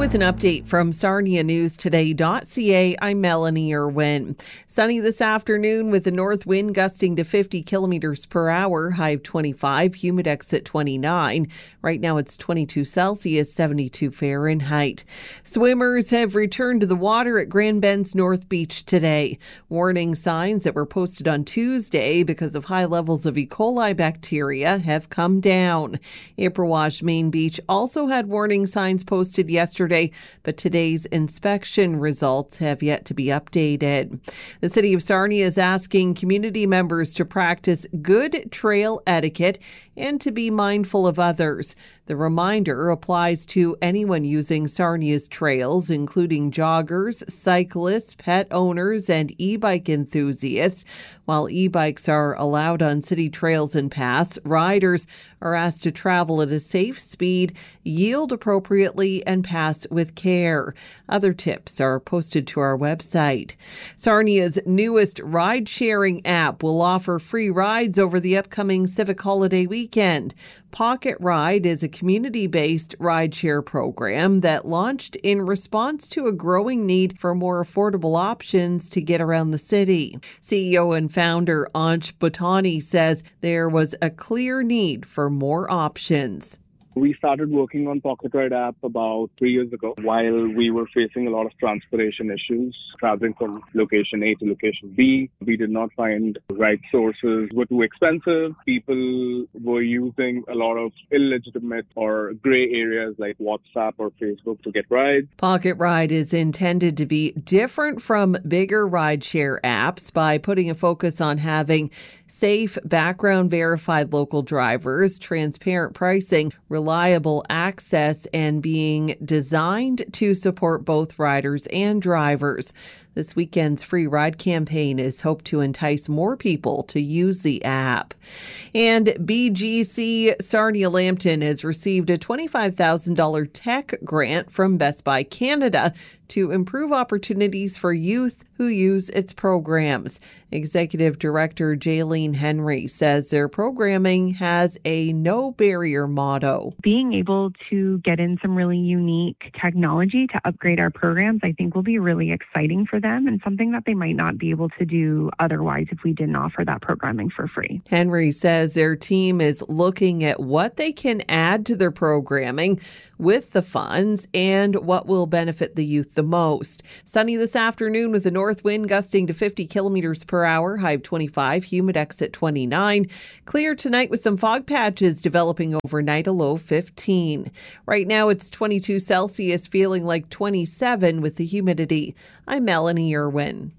With an update from SarniaNewsToday.ca, I'm Melanie Irwin. Sunny this afternoon with a north wind gusting to 50 kilometers per hour, high of 25, humidex at 29. Right now it's 22 Celsius, 72 Fahrenheit. Swimmers have returned to the water at Grand Bend's North Beach today. Warning signs that were posted on Tuesday because of high levels of E. coli bacteria have come down. Ipperwash Main Beach also had warning signs posted yesterday, but today's inspection results have yet to be updated. The City of Sarnia is asking community members to practice good trail etiquette and to be mindful of others. The reminder applies to anyone using Sarnia's trails, including joggers, cyclists, pet owners, and e-bike enthusiasts. While e-bikes are allowed on city trails and paths, riders are asked to travel at a safe speed, yield appropriately, and pass with care. Other tips are posted to our website. Sarnia's newest ride-sharing app will offer free rides over the upcoming civic holiday weekend. Pocket Ride is a community-based rideshare program that launched in response to a growing need for more affordable options to get around the city. CEO and founder Ansh Bhutani says there was a clear need for more options. We started working on Pocket Ride app about 3 years ago while we were facing a lot of transportation issues, traveling from location A to location B. We did not find ride sources were too expensive. People were using a lot of illegitimate or gray areas like WhatsApp or Facebook to get rides. Pocket Ride is intended to be different from bigger rideshare apps by putting a focus on having safe, background verified local drivers, transparent pricing, reliable access, and being designed to support both riders and drivers. This weekend's free ride campaign is hoped to entice more people to use the app. And BGC Sarnia Lambton has received a $25,000 tech grant from Best Buy Canada to improve opportunities for youth who use its programs. Executive Director Jaylene Henry says their programming has a no-barrier motto. Being able to get in some really unique technology to upgrade our programs, I think will be really exciting for them and something that they might not be able to do otherwise if we didn't offer that programming for free. Henry says their team is looking at what they can add to their programming with the funds and what will benefit the youth the most. Sunny this afternoon with a north wind gusting to 50 kilometers per hour, high of 25, humidex at 29. Clear tonight with some fog patches developing overnight, a low of 15. Right now it's 22 Celsius, feeling like 27 with the humidity. I'm Melanie Irwin.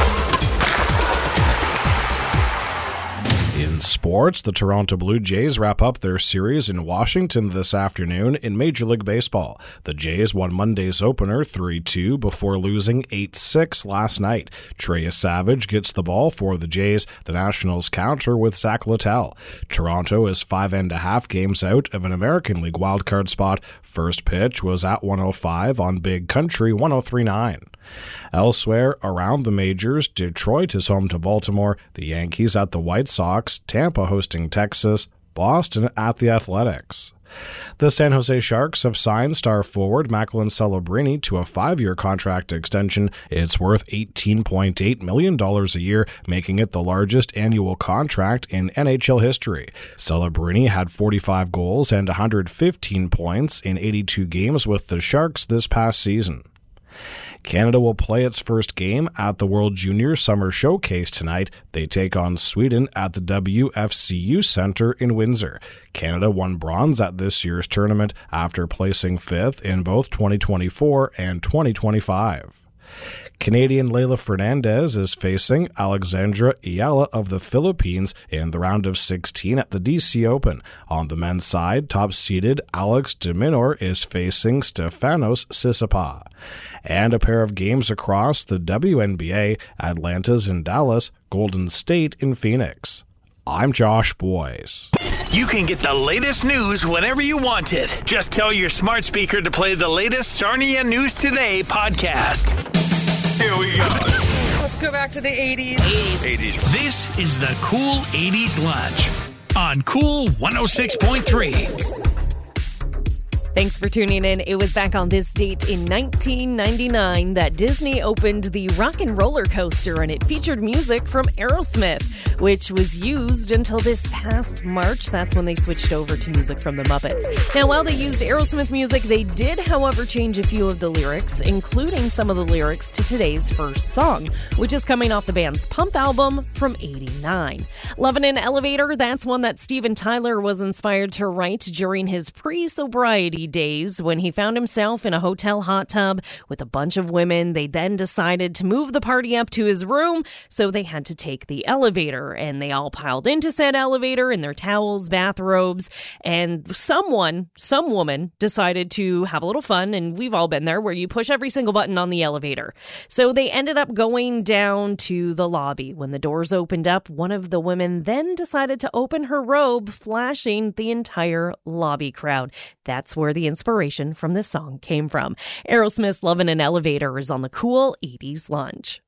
In sports, the Toronto Blue Jays wrap up their series in Washington this afternoon in Major League Baseball. The Jays won Monday's opener 3-2 before losing 8-6 last night. Trey Savage gets the ball for the Jays. The Nationals counter with Zach Littell. Toronto is 5.5 games out of an American League wildcard spot. First pitch was at 105 on Big Country 103.9. Elsewhere around the majors, Detroit is home to Baltimore, the Yankees at the White Sox, Tampa hosting Texas, Boston at the Athletics. The San Jose Sharks have signed star forward Macklin Celebrini to a 5-year contract extension. It's worth $18.8 million a year, making it the largest annual contract in NHL history. Celebrini had 45 goals and 115 points in 82 games with the Sharks this past season. Canada will play its first game at the World Junior Summer Showcase tonight. They take on Sweden at the WFCU Centre in Windsor. Canada won bronze at this year's tournament after placing 5th in both 2024 and 2025. Canadian Leylah Fernandez is facing Alexandra Ayala of the Philippines in the round of 16 at the DC Open. On the men's side, top-seeded Alex de Minaur is facing Stefanos Tsitsipas. And a pair of games across the WNBA, Atlanta's in Dallas, Golden State in Phoenix. I'm Josh Boyes. You can get the latest news whenever you want it. Just tell your smart speaker to play the latest Sarnia News Today podcast. Here we go. Let's go back to the 80s. 80s. This is the Cool 80s Lunch on Cool 106.3. Thanks for tuning in. It was back on this date in 1999 that Disney opened the Rock and Roller Coaster, and it featured music from Aerosmith, which was used until this past March. That's when they switched over to music from the Muppets. Now, while they used Aerosmith music, they did, however, change a few of the lyrics, including some of the lyrics to today's first song, which is coming off the band's Pump album from '89. Lovin' an Elevator, that's one that Steven Tyler was inspired to write during his pre-sobriety days when he found himself in a hotel hot tub with a bunch of women. They then decided to move the party up to his room, so they had to take the elevator, and they all piled into said elevator in their towels, bathrobes, and some woman decided to have a little fun, and we've all been there, where you push every single button on the elevator. So they ended up going down to the lobby. When the doors opened up, one of the women then decided to open her robe, flashing the entire lobby crowd. That's where the inspiration from this song came from. Aerosmith's Lovin' an Elevator is on the Cool 80s Lunch.